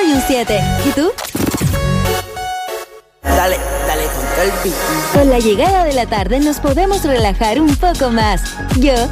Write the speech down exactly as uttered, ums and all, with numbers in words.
Soy un siete. ¿Y tú? Dale, dale con todo el beat. Con la llegada de la tarde nos podemos relajar un poco más. Yo